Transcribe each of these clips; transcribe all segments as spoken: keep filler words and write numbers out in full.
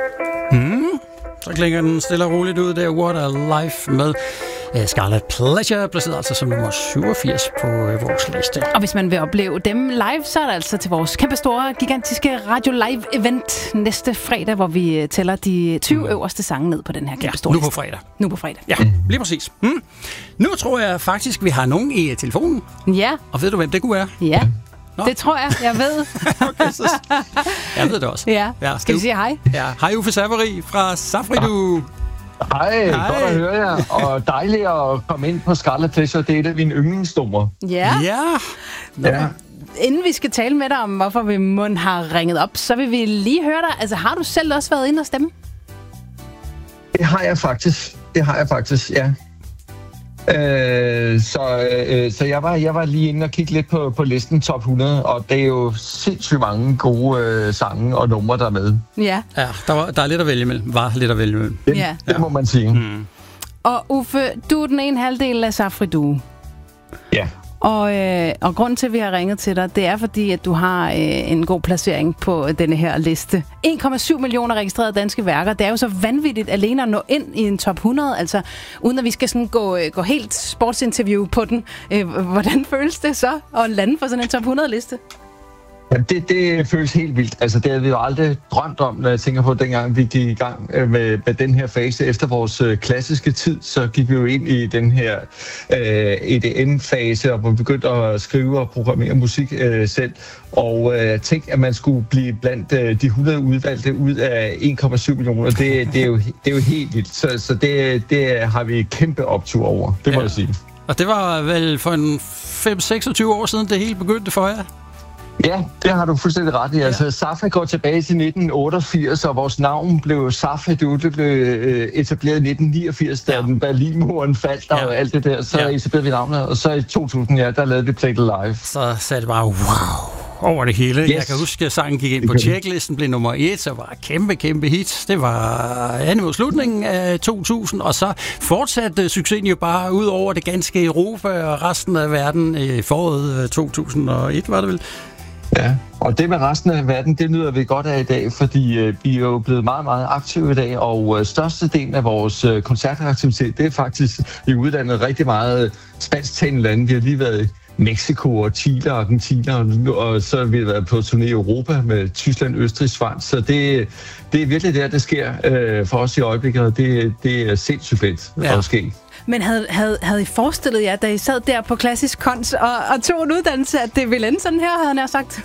Mm. Så klinger den stille og roligt ud der. What a Life med Scarlet Pleasure, placeret altså som nummer syvogfirs på øh, vores liste. Og hvis man vil opleve dem live, så er det altså til vores kæmpe store, gigantiske Radio Live event næste fredag, hvor vi tæller de tyve mm. øverste sange ned på den her kæmpe store ja, nu på liste. fredag. Nu på fredag. Ja, lige præcis. Mm. Nu tror jeg faktisk, vi har nogen i telefonen. Ja. Og ved du, hvem det kunne være? Ja. Nå. Det tror jeg, jeg ved. Okay, så jeg ved det også. Ja, ja skal vi sige hej? Ja, hej Uffe Savary fra Safridu. Hej, hej, godt at høre jer, og dejligt at komme ind på Scarlet Pleasure, det er et af mine yndlingsnumre. Ja. Ja. ja. Inden vi skal tale med dig om, hvorfor vi mund har ringet op, så vil vi lige høre dig. Altså, har du selv også været inde og stemme? Det har jeg faktisk. Det har jeg faktisk, ja. Øh, så øh, så jeg, var, jeg var lige inde og kigge lidt på, på listen top hundrede, og det er jo sindssygt mange gode øh, sange og numre, der er med. Ja. Ja, der, var, der er lidt at vælge imellem. Var lidt at vælge imellem. Det, ja. det må man sige. Mm. Og Uffe, du er den ene halvdel af Safridu. Ja. Og, øh, og grunden til, at vi har ringet til dig, det er fordi, at du har øh, en god placering på denne her liste. en komma syv millioner registrerede danske værker. Det er jo så vanvittigt alene at nå ind i en top hundrede, altså uden at vi skal sådan gå, gå helt sportsinterview på den. Øh, hvordan føles det så at lande på sådan en top hundrede liste? Ja, det, det føles helt vildt. Altså, det havde vi jo aldrig drømt om, når jeg tænker på, dengang vi gik i gang med, med den her fase. Efter vores øh, klassiske tid, så gik vi jo ind i den her øh, E D M-fase, og vi begyndte at skrive og programmere musik øh, selv. Og øh, tænk, at man skulle blive blandt øh, de hundrede udvalgte ud af en komma syv millioner. Det, det, er jo, det er jo helt vildt. Så, så det, det har vi kæmpe optur over, det må ja. jeg sige. Og det var vel for en fem til seksogtyve år siden, det hele begyndte for jer? Ja, det har du fuldstændig ret i. Altså, Safri går tilbage til nitten otteogfirs, og vores navn blev Safridu. Det blev etableret i nitten niogfirs, da ja. Berlinmuren faldt og ja. alt det der. Så ja. etablerede vi navnet, og så i to tusind, ja, der lavede vi Play It Live. Så sagde det bare wow over det hele. Yes. Jeg kan huske, at sangen gik ind på checklisten, blev nummer et, så var kæmpe, kæmpe hit. Det var hen mod slutningen af to tusind, og så fortsatte succesen jo bare ud over det ganske Europa og resten af verden i foråret to tusind og et, var det vel? Ja, og det med resten af verden, det nyder vi godt af i dag, fordi øh, vi er jo blevet meget, meget aktive i dag, og øh, størstedelen af vores øh, koncertaktivitet, det er faktisk i udlandet rigtig meget spansktalende lande. Vi har lige været i Mexico og Chile og Argentina, og, og så har vi været på turné i Europa med Tyskland, Østrig, Schweiz, så det, det er virkelig der, det sker øh, for os i øjeblikket, og det, det er sindssygt fedt ja. at ske. Men havde, havde, havde I forestillet jer, da I sad der på Klassisk Kunst og, og tog en uddannelse, at det ville ende sådan her, havde jeg sagt?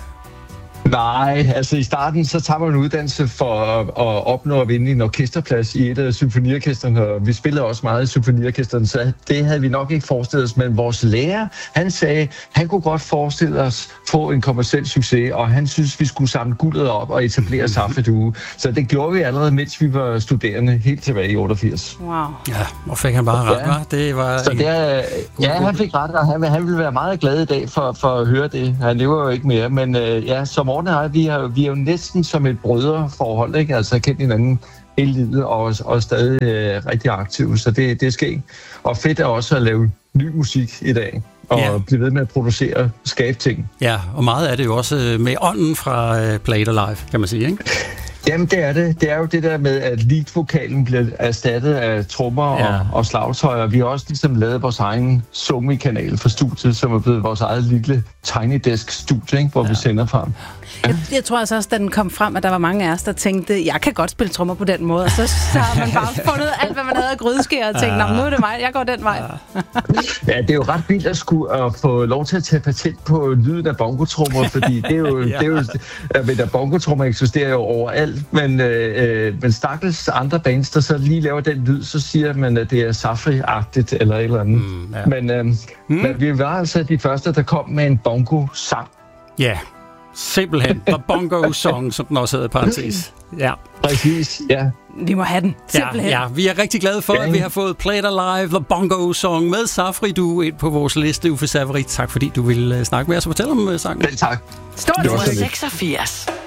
Nej, altså i starten, så tager man en uddannelse for at, at opnå at vinde en orkesterplads i et af symfoniorkestrene, og vi spillede også meget i symfoniorkestrene, så det havde vi nok ikke forestillet os, men vores lærer, han sagde, han kunne godt forestille os få en kommerciel succes, og han synes, vi skulle samle guldet op og etablere Safridu. Så det gjorde vi allerede, mens vi var studerende, helt tilbage i otteogfirs. Wow. Ja, og fik han bare ret, ja. Var? Det var så det er, ja, han fik ret, og han, han ville være meget glad i dag for, for at høre det. Han lever jo ikke mere, men øh, ja, som vi er, vi er jo næsten som et brødreforhold, ikke? Altså kendt hinanden hele livet og, og stadig øh, rigtig aktive, så det, det sker. Og fedt er også at lave ny musik i dag, og ja. blive ved med at producere, skabe ting. Ja, og meget er det jo også med ånden fra uh, Play It Live, kan man sige, ikke? Jamen, det er det. Det er jo det der med, at lead-vokalen bliver erstattet af trommer ja. og, og slagtøjer. Vi har også ligesom lavet vores egen Somi-kanal for studiet, som er blevet vores eget lille Tiny Desk-studie, ikke, hvor ja. vi sender fra. Ja. Jeg, jeg tror altså også, da den kom frem, at der var mange af os, der tænkte, jeg kan godt spille trommer på den måde. Og så, så har man bare fundet alt, hvad man havde af grydeskær, og tænkt, nu er det mig, jeg går den vej. Ja, det er jo ret vildt at skulle at få lov til at tage patent på lyden af bongotrommer, fordi det er jo, ja. det er jo at der bongotrommer eksisterer jo overalt, men, øh, men stakkels andre bands, der så lige laver den lyd, så siger man, at det er Safri-agtigt eller et eller andet. Mm, ja. Men, øh, mm. men vi var altså de første, der kom med en bongo-sang. Ja. Yeah. Simpelthen. The Bongo Song, som den også hedder i parentes. Ja. Præcis, ja. Vi må have den. Simpelthen. Ja, ja, vi er rigtig glade for, ja. at vi har fået Play It Live, The Bongo Song med Safridu ind på vores liste. Uffe Savary, tak fordi du ville snakke med os og fortælle om sangen. Ja, tak. Stort seksogfirs.